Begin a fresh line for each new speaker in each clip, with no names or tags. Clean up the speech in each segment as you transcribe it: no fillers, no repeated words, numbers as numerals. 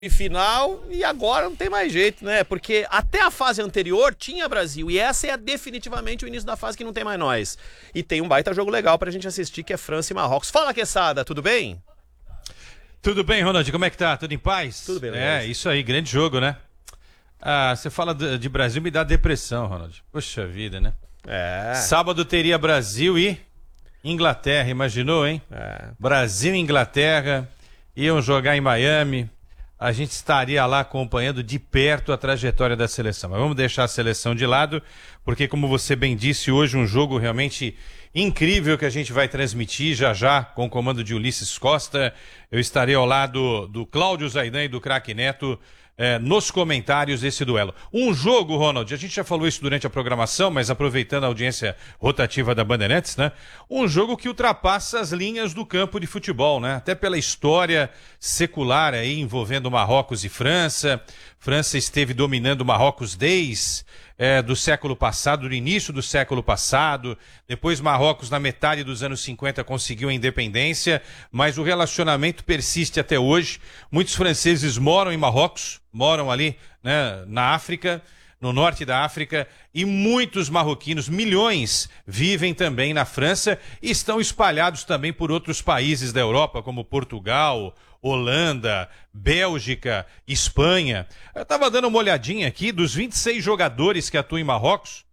final e agora não tem mais jeito, né? Porque até a fase anterior tinha Brasil e essa é definitivamente o início da fase que não tem mais nós. E tem um baita jogo legal pra gente assistir que é França e Marrocos. Fala, Quesada, tudo bem?
Tudo bem, Ronald, como é que tá? Tudo em paz?
Tudo bem,
É, isso aí, grande jogo, né? Ah, você fala de Brasil, me dá depressão, Ronald. Poxa vida, né?
É.
Sábado teria Brasil e Inglaterra, imaginou, hein?
É.
Brasil e Inglaterra iam jogar em Miami. A gente estaria lá acompanhando de perto a trajetória da seleção. Mas vamos deixar a seleção de lado, porque como você bem disse, hoje um jogo realmente incrível que a gente vai transmitir já com o comando de Ulisses Costa. Eu estarei ao lado do Cláudio Zaidan e do Craque Neto nos comentários desse duelo. Um jogo, Ronald, a gente já falou isso durante a programação, mas aproveitando a audiência rotativa da Bandeirantes, né? Um jogo que ultrapassa as linhas do campo de futebol, né? Até pela história secular aí envolvendo Marrocos e França. França esteve dominando Marrocos desde do século passado, do início do século passado. Depois Marrocos, na metade dos anos 50, conseguiu a independência, mas o relacionamento persiste até hoje. Muitos franceses moram em Marrocos, moram ali, né, na África, no norte da África, e muitos marroquinos, milhões, vivem também na França e estão espalhados também por outros países da Europa, como Portugal, Holanda, Bélgica, Espanha. Eu estava dando uma olhadinha aqui, dos 26 jogadores que atuam em Marrocos,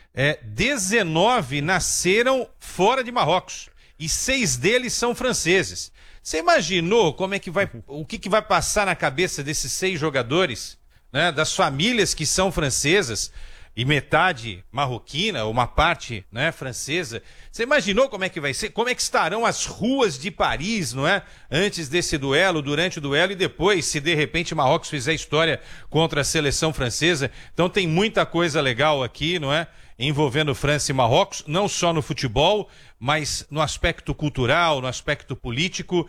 19 nasceram fora de Marrocos e 6 deles são franceses. Você imaginou o que vai passar na cabeça desses 6 jogadores, né, das famílias que são francesas e metade marroquina, uma parte, né, francesa? Você imaginou como é que vai ser? Como é que estarão as ruas de Paris, não é? Antes desse duelo, durante o duelo e depois, se de repente Marrocos fizer história contra a seleção francesa. Então tem muita coisa legal aqui, não é? Envolvendo França e Marrocos, não só no futebol, mas no aspecto cultural, no aspecto político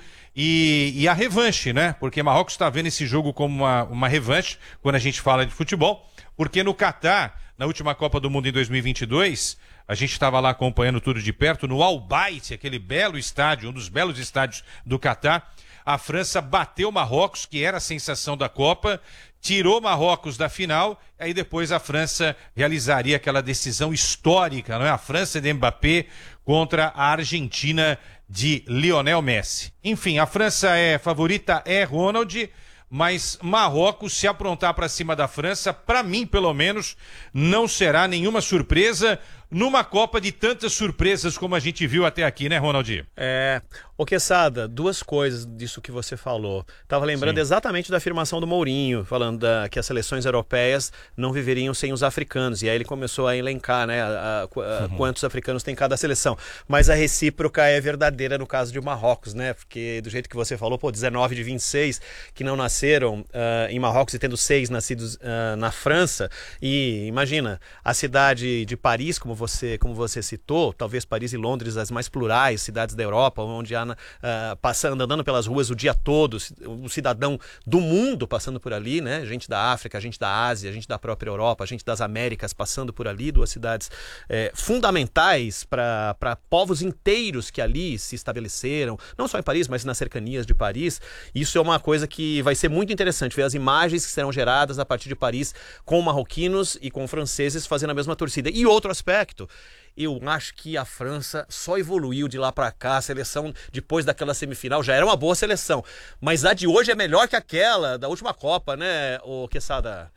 e a revanche, né? Porque Marrocos está vendo esse jogo como uma revanche quando a gente fala de futebol, porque no Catar, na última Copa do Mundo em 2022, a gente estava lá acompanhando tudo de perto, no Al Bayt, aquele belo estádio, um dos belos estádios do Catar. A França bateu Marrocos, que era a sensação da Copa, tirou Marrocos da final, aí depois a França realizaria aquela decisão histórica, não é? A França de Mbappé contra a Argentina de Lionel Messi. Enfim, a França é favorita, Ronald, mas Marrocos, se aprontar para cima da França, para mim, pelo menos, não será nenhuma surpresa numa Copa de tantas surpresas como a gente viu até aqui, né, Ronaldinho?
Ô Quesada, duas coisas disso que você falou. Tava lembrando exatamente da afirmação do Mourinho, falando que as seleções europeias não viveriam sem os africanos. E aí ele começou a elencar, né, quantos africanos tem cada seleção. Mas a recíproca é verdadeira no caso de Marrocos, né? Porque do jeito que você falou, 19 de 26 que não nasceram em Marrocos e tendo 6 nascidos na França. E imagina, a cidade de Paris, como você citou, talvez Paris e Londres, as mais plurais cidades da Europa, onde há andando pelas ruas o dia todo, o cidadão do mundo passando por ali, né? Gente da África, gente da Ásia, gente da própria Europa, gente das Américas passando por ali, 2 cidades fundamentais para povos inteiros que ali se estabeleceram, não só em Paris, mas nas cercanias de Paris. Isso é uma coisa que vai ser muito interessante, ver as imagens que serão geradas a partir de Paris com marroquinos e com franceses fazendo a mesma torcida. E outro aspecto, eu acho que a França só evoluiu de lá para cá. A seleção, depois daquela semifinal, já era uma boa seleção. Mas a de hoje é melhor que aquela da última Copa, né, ô Quesada?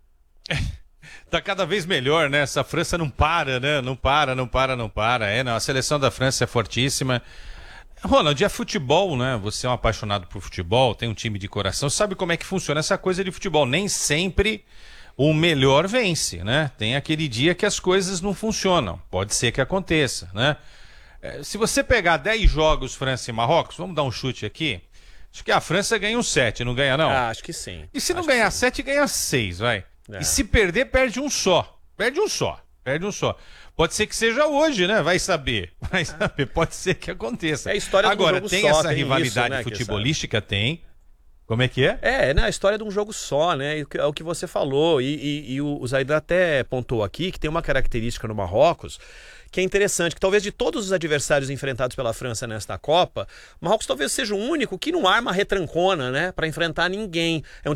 Tá cada vez melhor, né? Essa França não para, né? Não para. Não, a seleção da França é fortíssima. Ronald, é futebol, né? Você é um apaixonado por futebol, tem um time de coração, sabe como é que funciona essa coisa de futebol. Nem sempre o melhor vence, né? Tem aquele dia que as coisas não funcionam. Pode ser que aconteça, né? Se você pegar 10 jogos França e Marrocos, vamos dar um chute aqui, acho que a França ganha uns 7, não ganha não?
Acho que sim.
E se não ganhar 7, ganha 6, vai. E se perder, perde um só. Perde um só. Pode ser que seja hoje, né? Vai saber. Pode ser que aconteça.
É a história do
Agora,
jogo
tem
só,
essa
tem
rivalidade
isso, né,
futebolística? Tem. Como é que é?
É a história de um jogo só, né? É o que você falou. E o Zaidan até pontuou aqui que tem uma característica no Marrocos que é interessante, que talvez de todos os adversários enfrentados pela França nesta Copa, o Marrocos talvez seja o único que não arma retrancona, né? Para enfrentar ninguém. É um